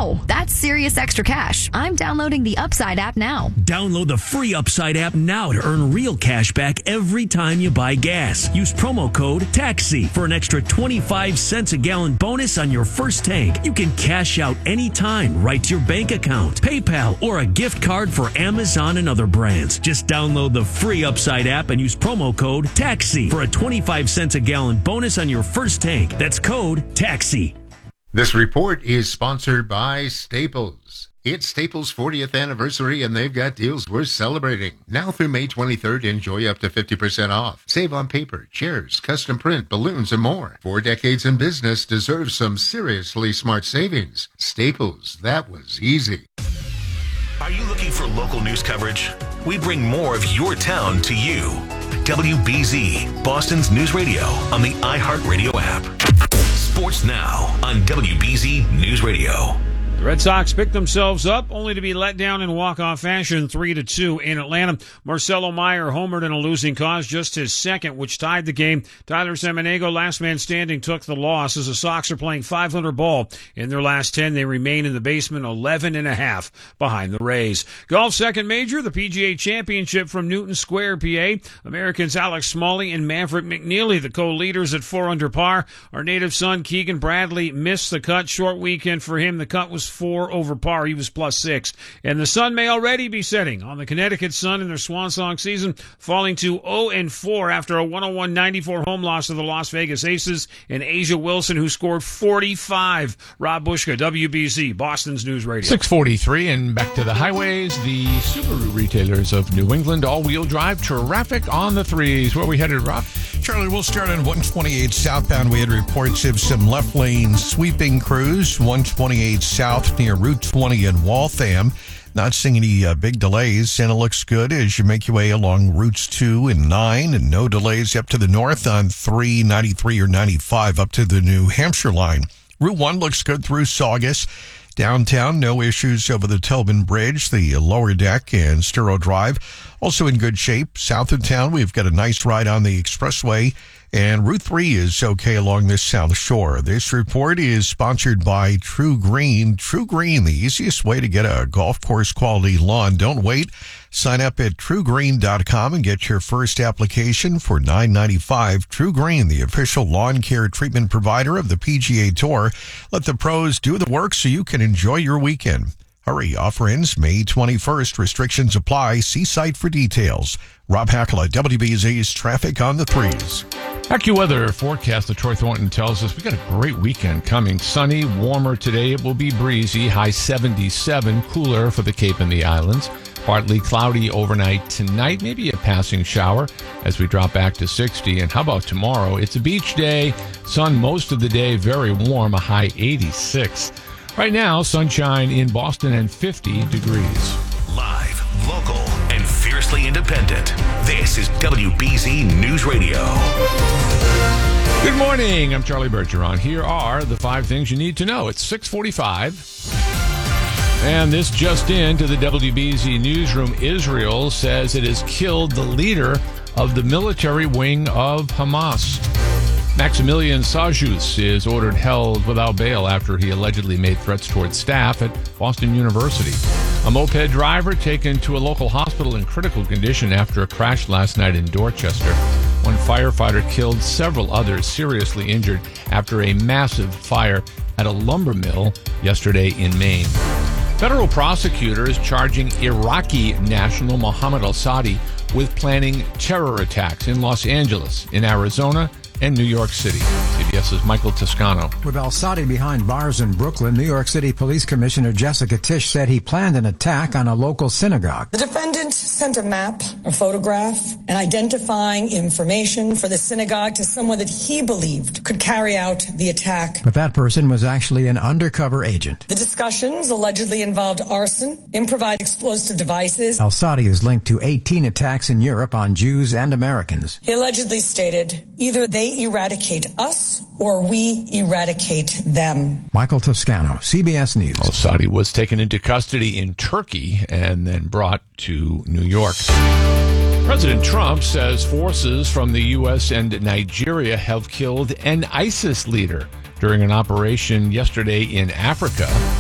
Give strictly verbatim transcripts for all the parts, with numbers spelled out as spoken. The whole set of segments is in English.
Wow, that's serious extra cash. I'm downloading the Upside app now. Download the free Upside app now to earn real cash back every time you buy gas. Use promo code TAXI for an extra twenty-five cents a gallon bonus on your first tank. You can cash out anytime right to your bank account, PayPal, or a gift card for Amazon and other brands. Just download the free Upside app and use promo code TAXI for a twenty-five cents a gallon bonus on your first tank. That's code TAXI. This report is sponsored by Staples. It's Staples' fortieth anniversary, and they've got deals worth celebrating. Now through May twenty-third, enjoy up to fifty percent off. Save on paper, chairs, custom print, balloons, and more. Four decades in business deserves some seriously smart savings. Staples, that was easy. Are you looking for local news coverage? We bring more of your town to you. W B Z, Boston's news radio on the iHeartRadio app. Sports now on W B Z News Radio. The Red Sox picked themselves up, only to be let down in walk-off fashion, three to two in Atlanta. Marcelo Meyer homered in a losing cause, just his second, which tied the game. Tyler Samaniego, last man standing, took the loss as the Sox are playing five hundred ball. In their last ten, they remain in the basement, eleven and a half behind the Rays. Golf second major, the P G A Championship from Newton Square, P A. Americans Alex Smalley and Maverick McNeely, the co-leaders at four under par. Our native son, Keegan Bradley, missed the cut. Short weekend for him. The cut was four over par. He was plus six. And the sun may already be setting on the Connecticut Sun in their swan song season, falling to oh and four after a one oh one ninety-four home loss to the Las Vegas Aces and Asia Wilson, who scored forty-five. Rob Bushka, W B Z, Boston's News Radio. six forty-three, and back to the highways. The Subaru retailers of New England, all-wheel drive traffic on the threes. Where are we headed, Rob? Charlie, we'll start on one twenty-eight southbound. We had reports of some left lane sweeping crews. one twenty-eight south near Route twenty in Waltham. Not seeing any uh, big delays, and it looks good as you make your way along routes two and nine, and no delays up to the north on three, ninety-three, or ninety-five up to the New Hampshire line. Route one looks good through Saugus. Downtown, no issues over the Tobin Bridge, the lower deck, and Sturo Drive. Also in good shape. South of town, we've got a nice ride on the expressway, and Route three is okay along this south shore. This report is sponsored by True Green. True Green, the easiest way to get a golf course quality lawn. Don't wait. Sign up at true green dot com and get your first application for nine ninety-five. True Green, the official lawn care treatment provider of the P G A Tour. Let the pros do the work so you can enjoy your weekend. Hurry, offer ends May twenty-first. Restrictions apply. See site for details. Rob Hackler, W B Z's Traffic on the Threes. AccuWeather forecast, the Troy Thornton tells us we got a great weekend coming. Sunny, warmer today. It will be breezy, high seventy-seven, cooler for the Cape and the Islands. Partly cloudy overnight tonight, maybe a passing shower as we drop back to sixty. And how about tomorrow? It's a beach day, sun most of the day, very warm, a high eighty-six. Right now, sunshine in Boston and fifty degrees. Live, local, and fiercely independent. This is W B Z News Radio. Good morning. I'm Charlie Bergeron. Here are the five things you need to know. It's six forty-five. And this just in to the W B Z newsroom. Israel says it has killed the leader of the military wing of Hamas. Maximilian Sajus is ordered held without bail after he allegedly made threats towards staff at Boston University. A moped driver taken to a local hospital in critical condition after a crash last night in Dorchester. One firefighter killed, several others seriously injured after a massive fire at a lumber mill yesterday in Maine. Federal prosecutors charging Iraqi national Mohammed al-Sadi with planning terror attacks in Los Angeles, in Arizona, and New York City. CBS's Michael Toscano. With al-Sadi behind bars in Brooklyn, New York City Police Commissioner Jessica Tisch said he planned an attack on a local synagogue. The defendant sent a map, a photograph, and identifying information for the synagogue to someone that he believed could carry out the attack. But that person was actually an undercover agent. The discussions allegedly involved arson, improvised explosive devices. Al-Sadi is linked to eighteen attacks in Europe on Jews and Americans. He allegedly stated, either they eradicate us or we eradicate them. Michael Toscano, C B S News. Al-Sadi was taken into custody in Turkey and then brought to New York. President Trump says forces from the U S and Nigeria have killed an ISIS leader during an operation yesterday in Africa. The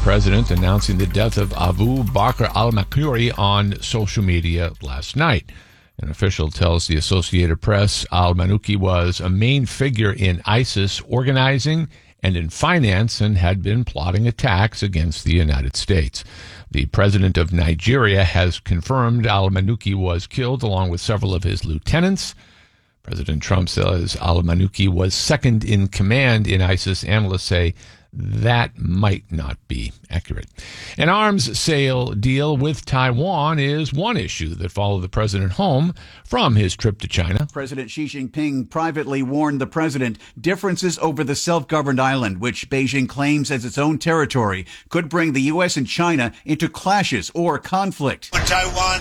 president announcing the death of Abu Bakr al-Maktoumi on social media last night. An official tells the Associated Press al-Maliki was a main figure in ISIS organizing and in finance and had been plotting attacks against the United States. The president of Nigeria has confirmed al-Maliki was killed along with several of his lieutenants. President Trump says al-Maliki was second in command in ISIS. Analysts say that might not be accurate. An arms sale deal with Taiwan is one issue that followed the president home from his trip to China. President Xi Jinping privately warned the president differences over the self-governed island, which Beijing claims as its own territory, could bring the U S and China into clashes or conflict. For Taiwan,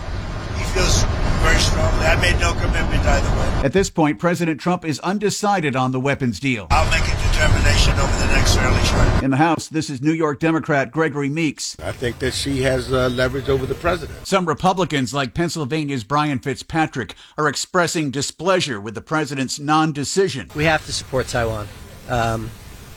he feels very strongly. I made no commitment either way. At this point, President Trump is undecided on the weapons deal. I'll make a determination over the next fairly short. In the House, this is New York Democrat Gregory Meeks. I think that she has uh, leverage over the president. Some Republicans, like Pennsylvania's Brian Fitzpatrick, are expressing displeasure with the president's non-decision. We have to support Taiwan. Um,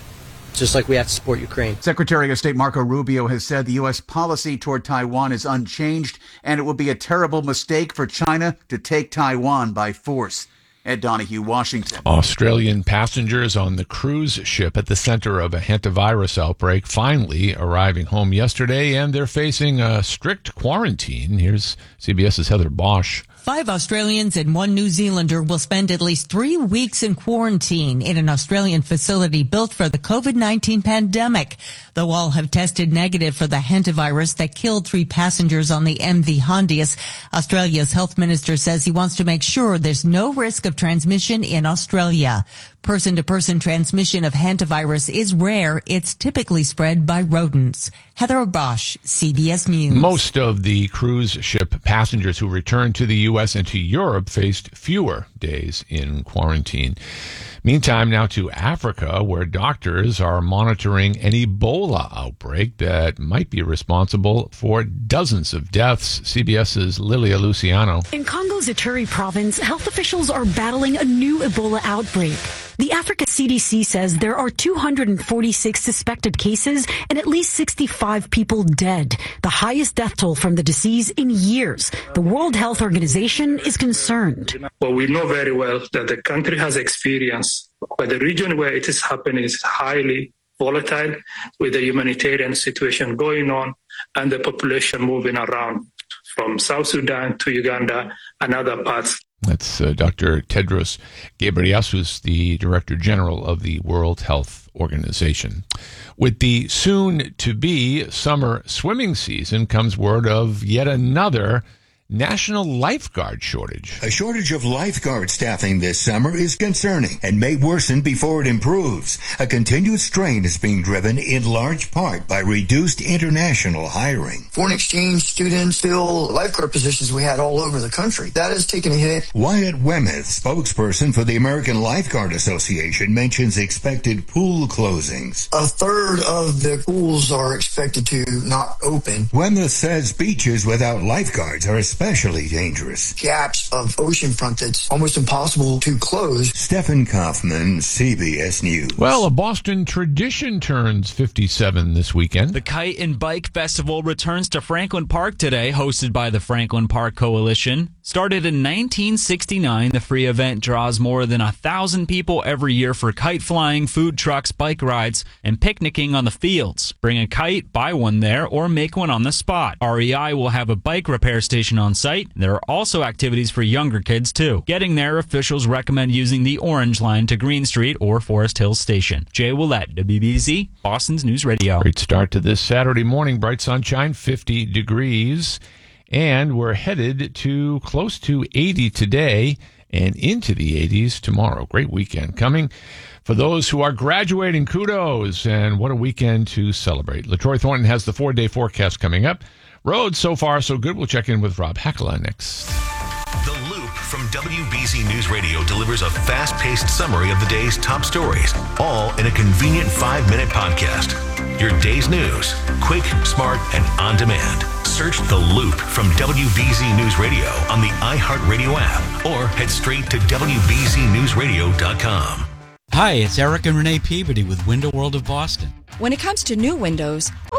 just like we have to support Ukraine. Secretary of State Marco Rubio has said the U S policy toward Taiwan is unchanged, and it would be a terrible mistake for China to take Taiwan by force. Ed Donahue, Washington. Australian passengers on the cruise ship at the center of a hantavirus outbreak finally arriving home yesterday, and they're facing a strict quarantine. Here's CBS's Heather Bosch. Five Australians and one New Zealander will spend at least three weeks in quarantine in an Australian facility built for the COVID nineteen pandemic. Though all have tested negative for the hantavirus that killed three passengers on the M V Hondius, Australia's health minister says he wants to make sure there's no risk of transmission in Australia. Person-to-person transmission of hantavirus is rare. It's typically spread by rodents. Heather Bosch, C B S News. Most of the cruise ship passengers who returned to the U S and to Europe faced fewer days in quarantine. Meantime, now to Africa, where doctors are monitoring an Ebola outbreak that might be responsible for dozens of deaths. CBS's Lilia Luciano. In Congo's Ituri province, health officials are battling a new Ebola outbreak. The Africa C D C says there are two hundred forty-six suspected cases and at least sixty-five people dead, the highest death toll from the disease in years. The World Health Organization is concerned. Well, we know very well that the country has experience, but the region where it is happening is highly volatile, with the humanitarian situation going on and the population moving around from South Sudan to Uganda and other parts. That's uh, Doctor Tedros Ghebreyesus, the Director General of the World Health Organization. With the soon-to-be summer swimming season comes word of yet another national lifeguard shortage. A shortage of lifeguard staffing this summer is concerning and may worsen before it improves. A continued strain is being driven in large part by reduced international hiring. Foreign exchange students fill lifeguard positions we had all over the country. That has taken a hit. Wyatt Wemeth, spokesperson for the American Lifeguard Association, mentions expected pool closings. A third of the pools are expected to not open. Wemeth says beaches without lifeguards are especially dangerous. Gaps of oceanfront that's almost impossible to close. Stephen Kaufman, C B S News. Well, a Boston tradition turns fifty-seven this weekend. The Kite and Bike Festival returns to Franklin Park today, hosted by the Franklin Park Coalition. Started in nineteen sixty-nine, the free event draws more than a thousand people every year for kite flying, food trucks, bike rides, and picnicking on the fields. Bring a kite, buy one there, or make one on the spot. R E I will have a bike repair station on site. There are also activities for younger kids, too. Getting there, officials recommend using the Orange Line to Green Street or Forest Hills Station. Jay Willett, W B Z, Boston's News Radio. Great start to this Saturday morning. Bright sunshine, fifty degrees. And we're headed to close to eighty today and into the eighties tomorrow. Great weekend coming. For those who are graduating, kudos, and what a weekend to celebrate. LaTroy Thornton has the four-day forecast coming up. Roads so far so good. We'll check in with Rob Hakala next. The Loop from W B Z News Radio delivers a fast-paced summary of the day's top stories, all in a convenient five-minute podcast. Your day's news, quick, smart, and on demand. Search The Loop from W B Z News Radio on the iHeartRadio app or head straight to W B Z news radio dot com. Hi, it's Eric and Renee Peabody with Window World of Boston. When it comes to new windows,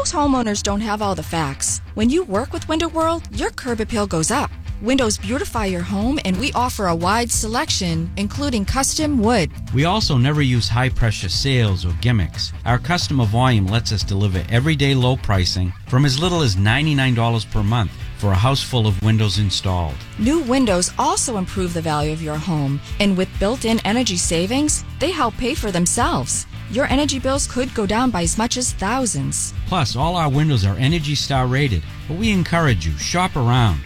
Most homeowners don't have all the facts. When you work with Window World, your curb appeal goes up. Windows beautify your home, and we offer a wide selection, including custom wood. We also never use high-pressure sales or gimmicks. Our customer volume lets us deliver everyday low pricing from as little as ninety-nine dollars per month for a house full of windows installed. New windows also improve the value of your home, and with built-in energy savings, they help pay for themselves. Your energy bills could go down by as much as thousands. Plus, all our windows are Energy Star rated, but we encourage you, shop around.